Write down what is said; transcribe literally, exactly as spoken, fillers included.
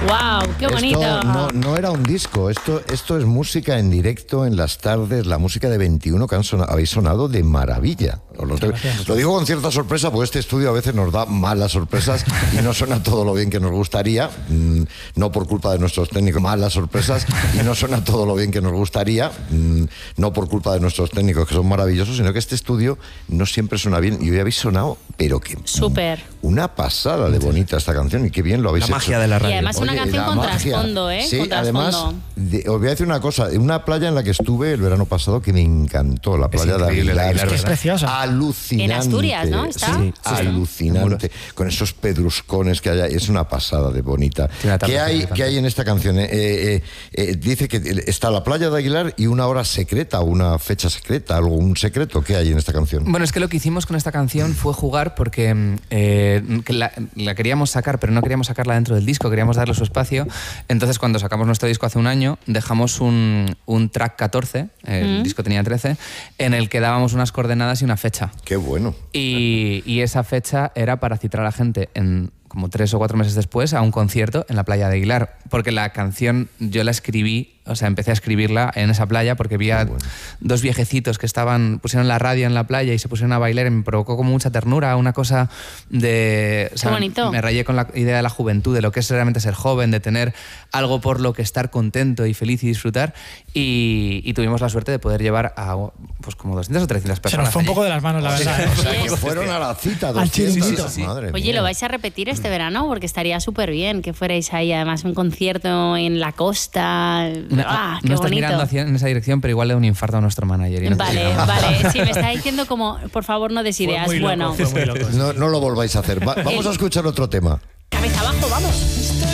¡Wow! ¡Qué bonito! Esto no, no era un disco, esto, esto es música en directo en las tardes, la música de veintiuno que han sonado, habéis sonado de maravilla. Lo, te, lo digo con cierta sorpresa porque este estudio a veces nos da malas sorpresas y no suena todo lo bien que nos gustaría, mm, no por culpa de nuestros técnicos, malas sorpresas y no suena todo lo bien que nos gustaría, mm, no por culpa de nuestros técnicos que son maravillosos, sino que este estudio no siempre suena bien y hoy habéis sonado, pero que... Súper. Una pasada de bonita esta canción y qué bien lo habéis hecho. La magia de la radio. Y además una Oye, canción la con magia. trasfondo, ¿eh? Sí, Con trasfondo. además, de, os voy a decir una cosa, una playa en la que estuve el verano pasado que me encantó, la playa de Aguilar. Aguilar, es, es preciosa. Alucinante. En Asturias, ¿no? ¿Está? Sí, Sí, alucinante. Con esos pedruscones que hay, es una pasada de bonita. ¿Qué hay, ¿Qué hay en esta canción? Eh, eh, eh, dice que está la playa de Aguilar y una hora secreta, una fecha secreta, algo, un secreto. ¿Qué hay en esta canción? Bueno, es que lo que hicimos con esta canción fue jugar porque eh, que la, la queríamos sacar, pero no queríamos sacarla dentro del disco, queríamos darle su espacio. Entonces, cuando sacamos nuestro disco hace un año, dejamos un, un track catorce, el mm. disco tenía trece, en el que dábamos unas coordenadas y una fecha. ¡Qué bueno! Y, y esa fecha era para citar a la gente en... como tres o cuatro meses después, a un concierto en la playa de Aguilar. Porque la canción yo la escribí, o sea, empecé a escribirla en esa playa porque vi a bueno. dos viejecitos que estaban, pusieron la radio en la playa y se pusieron a bailar y me provocó como mucha ternura, una cosa de... O sea, Qué bonito. Me rayé con la idea de la juventud, de lo que es realmente ser joven, de tener algo por lo que estar contento y feliz y disfrutar. Y, y tuvimos la suerte de poder llevar a pues como doscientas o trescientas personas. Se nos fue un allí. poco de las manos, la verdad. O sea, que fueron a la cita. Al chiringuito. Sí, sí. Madre Oye, mía. ¿lo vais a repetir este verano? Porque estaría súper bien que fuerais ahí, además, un concierto en la costa. No, ¡Ah, qué no estás bonito! mirando hacia, en esa dirección, pero igual le da un infarto a nuestro manager. Y no Vale, vale. Sí, me está diciendo como, por favor, no des ideas. Fue muy Bueno, loco, fue muy loco. No, no lo volváis a hacer. Va- vamos a escuchar otro tema. cabeza abajo, vamos.